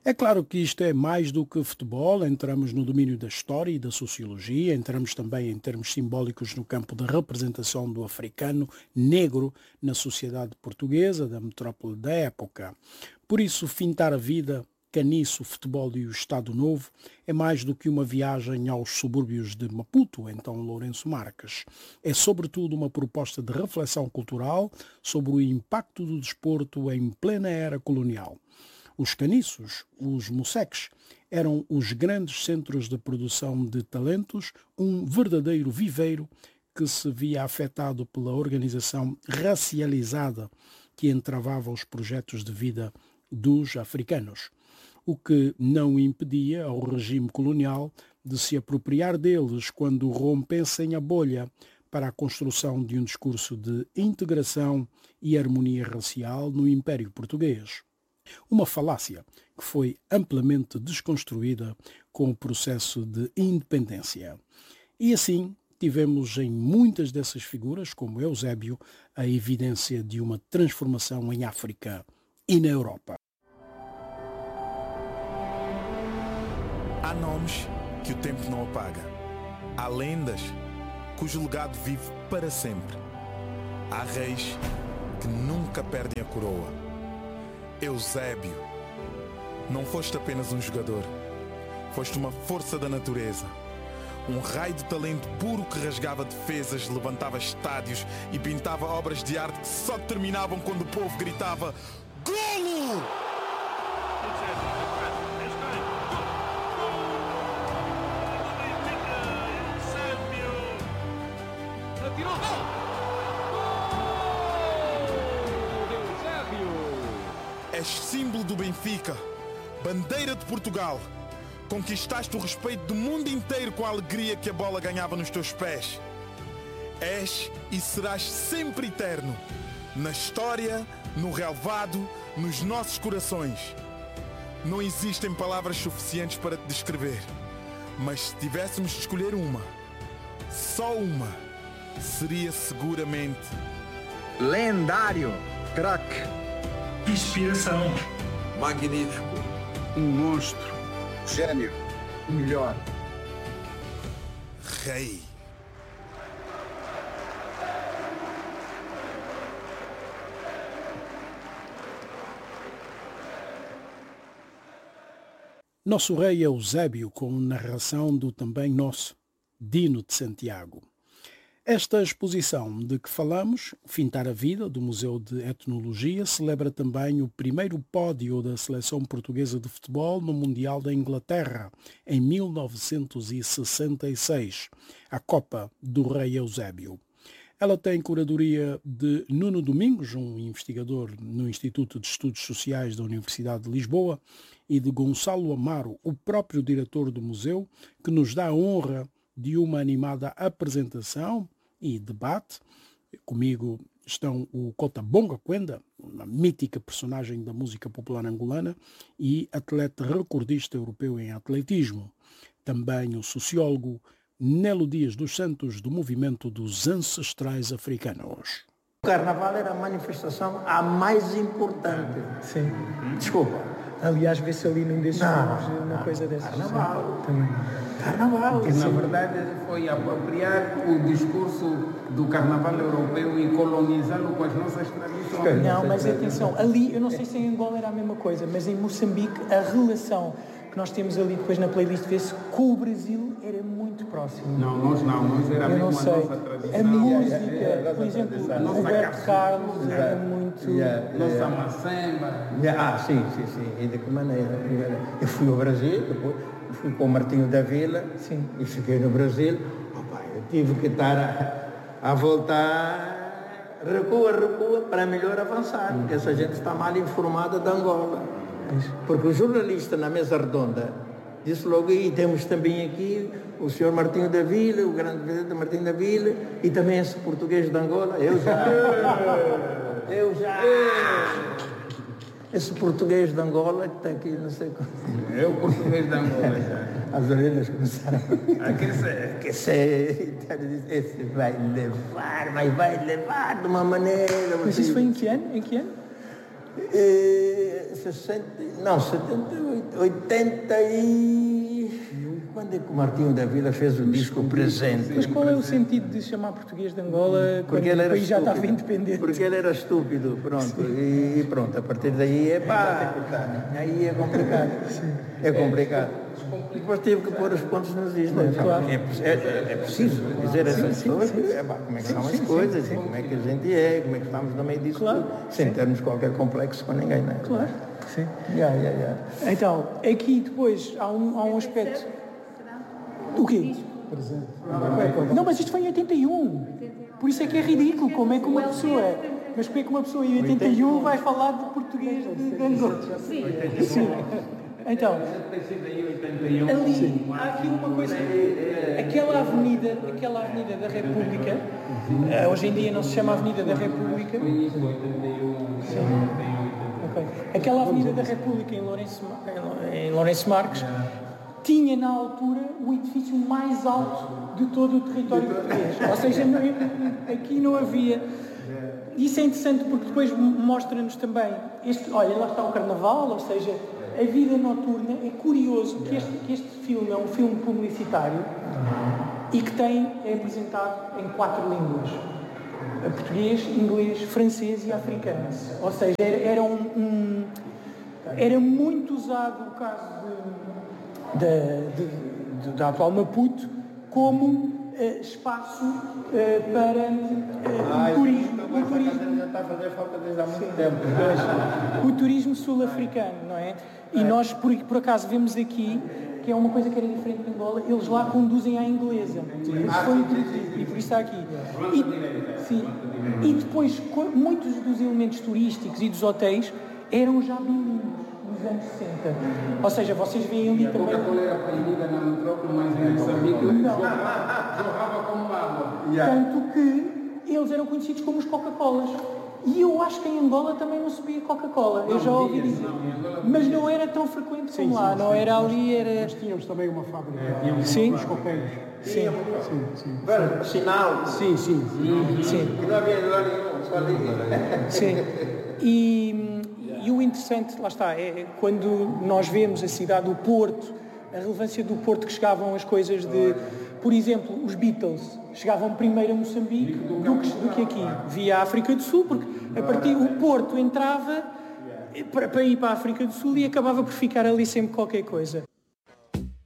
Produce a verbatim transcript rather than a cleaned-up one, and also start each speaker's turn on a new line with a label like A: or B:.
A: É claro que isto é mais do que futebol, entramos no domínio da história e da sociologia, entramos também em termos simbólicos no campo da representação do africano negro na sociedade portuguesa, da metrópole da época. Por isso, fintar a vida, caniço, futebol e o Estado Novo é mais do que uma viagem aos subúrbios de Maputo, então Lourenço Marques. É sobretudo uma proposta de reflexão cultural sobre o impacto do desporto em plena era colonial. Os caniços, os museques, eram os grandes centros de produção de talentos, um verdadeiro viveiro que se via afetado pela organização racializada que entravava os projetos de vida dos africanos, o que não impedia ao regime colonial de se apropriar deles quando rompessem a bolha para a construção de um discurso de integração e harmonia racial no Império Português. Uma falácia que foi amplamente desconstruída com o processo de independência. E assim tivemos em muitas dessas figuras, como Eusébio, a evidência de uma transformação em África e na Europa.
B: Há nomes que o tempo não apaga. Há lendas cujo legado vive para sempre. Há reis que nunca perdem a coroa. Eusébio, não foste apenas um jogador, foste uma força da natureza, um raio de talento puro que rasgava defesas, levantava estádios e pintava obras de arte que só terminavam quando o povo gritava GOLO! És símbolo do Benfica, bandeira de Portugal. Conquistaste o respeito do mundo inteiro com a alegria que a bola ganhava nos teus pés. És e serás sempre eterno, na história, no relvado, nos nossos corações. Não existem palavras suficientes para te descrever, mas se tivéssemos de escolher uma, só uma, seria seguramente...
C: lendário, craque,
D: inspiração,
E: magnífico,
C: um monstro,
E: gênio,
C: melhor,
B: rei.
A: Nosso rei Eusébio, com narração do também nosso Dino de Santiago. Esta exposição de que falamos, Fintar a Vida, do Museu de Etnologia, celebra também o primeiro pódio da seleção portuguesa de futebol no Mundial da Inglaterra, em mil novecentos e sessenta e seis, a Copa do Rei Eusébio. Ela tem curadoria de Nuno Domingos, um investigador no Instituto de Estudos Sociais da Universidade de Lisboa, e de Gonçalo Amaro, o próprio diretor do museu, que nos dá a honra de uma animada apresentação e debate. Comigo estão o Cota Bonga Quenda, uma mítica personagem da música popular angolana e atleta recordista europeu em atletismo. Também o sociólogo Nelo Dias dos Santos, do movimento dos ancestrais africanos.
F: O carnaval era a manifestação a mais importante.
G: Sim.
F: Desculpa.
G: Aliás, vê-se ali num desses
F: Não,
G: filmes uma
F: não,
G: coisa dessas.
F: Carnaval.
G: Também.
F: Carnaval.
H: Que na verdade foi apropriar o discurso do carnaval europeu e colonizá-lo com as nossas tradições.
G: Não, mas atenção, ali, eu não sei se em Angola era a mesma coisa, mas em Moçambique a relação que nós temos ali depois na playlist vê-se com o Brasil era muito próximo.
H: Não, nós não, nós era
G: eu
H: mesmo
G: não
H: a
G: sei.
H: nossa tradição.
G: A música,
E: Yeah, yeah, yeah,
G: por exemplo,
E: yeah,
G: o Roberto
H: yeah,
G: Carlos
E: yeah,
G: era muito...
E: yeah,
H: Nossa
E: yeah.
H: macemba.
F: Yeah, ah, sim, sim, sim. E de que maneira? Eu fui ao Brasil, depois fui para o Martinho da Vila.
G: Sim.
F: E fiquei no Brasil. Opa, eu tive que estar a, a voltar, recua, recua, para melhor avançar, porque essa gente está mal informada da Angola. Porque o jornalista na mesa redonda disse logo, e temos também aqui o senhor Martinho da Vila, o grande presidente Martinho da Vila, e também esse português de Angola. Eu já... eu já... Esse português de Angola que está aqui, não sei como...
H: É o português de Angola já.
F: As orelhas começaram a
H: aquecer.
F: aquecer. Esse vai levar, mas vai levar de uma maneira...
G: Mas isso foi em que ano? Em que ano?
F: E, sessenta, não, setenta e oito, oitenta e... Quando é que o Martinho da Vila fez o disco Presente?
G: Mas qual é o sentido de chamar português de Angola quando o país já estava independente?
F: Porque ele era estúpido, pronto. E pronto, a partir daí é pá, aí é complicado. É complicado. Depois tive que pôr os pontos nos is, né?
G: Claro.
F: É, é, é preciso dizer a essas pessoas é, pá, como é que são as coisas, como é que a gente é, como é que estamos no meio disso
G: Claro.
F: tudo, sem termos qualquer complexo com ninguém, não é?
G: Claro. Sim.
F: Yeah, yeah, yeah.
G: Então, aqui depois há um, há um aspecto. O quê? Presente. Não, mas isto foi em oitenta e um. Por isso é que é ridículo. Como é que uma pessoa. Mas como é que uma pessoa em oitenta e um vai falar de português de Angola? Sim. Sim. Então, ali há aqui uma coisa. Aquela avenida, aquela avenida da República, hoje em dia não se chama Avenida da República. Sim. Okay. Aquela Avenida da República em Lourenço, em Lourenço Marques tinha na altura o edifício mais alto de todo o território português. Ou seja, não, aqui não havia. Isso é interessante porque depois mostra-nos também, este, olha, lá está o Carnaval, ou seja, a vida noturna. É curioso que este, que este filme é um filme publicitário e que tem, é apresentado em quatro línguas. Português, inglês, francês e africano. Ou seja, era, era, um, um, era muito usado o caso de, de, de, de, da atual Maputo como uh, espaço uh, para uh, o turismo. O turismo
F: já está a fazer falta desde há muito tempo.
G: O turismo sul-africano, não é? E nós, por, por acaso, vemos aqui que é uma coisa que era diferente de Angola, eles lá conduzem à inglesa. Isso foi introduzido, e por isso está aqui. E, sim, e depois, muitos dos elementos turísticos e dos hotéis eram já bilíngues nos anos sessenta. Ou seja, vocês veem ali também...
H: A Coca-Cola era proibida na metrópole, mas em Moçambique jorrava como água.
G: Tanto que eles eram conhecidos como os Coca-Colas. E eu acho que em Angola também não se bebia Coca-Cola, eu já ouvi dizer. Mas não era tão frequente como lá, não era ali, era...
A: Nós tínhamos também uma fábrica,
G: sim,
A: os copeiros.
G: Sim,
A: sim, sim.
F: Sinal.
A: Sim, sim.
G: Sim.
F: Não havia lá nenhum, só ali.
G: Sim. E, e o interessante, lá está, é quando nós vemos a cidade, o Porto, a relevância do Porto, que chegavam as coisas de... Por exemplo, os Beatles chegavam primeiro a Moçambique do que, do que aqui, via a África do Sul, porque a partir o Porto entrava para, para ir para a África do Sul e acabava por ficar ali sempre qualquer coisa.